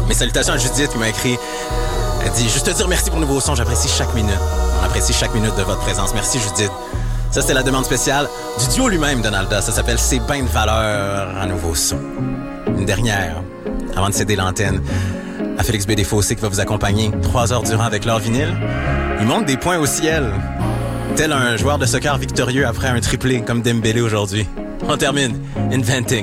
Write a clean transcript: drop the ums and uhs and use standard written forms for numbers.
Mes salutations à Judith qui m'a écrit. Elle dit, juste te dire merci pour le nouveau son, j'apprécie chaque minute. On apprécie chaque minute de votre présence. Merci Judith. Ça, c'était la demande spéciale du duo lui-même, Donalda. Ça s'appelle C'est ben de valeur, un nouveau son. Une dernière, avant de céder l'antenne à Félix B. Desfossés qui va vous accompagner 3 heures durant avec leur vinyle. Il monte des points au ciel, tel un joueur de soccer victorieux après un triplé comme Dembélé aujourd'hui. On termine. Inventing.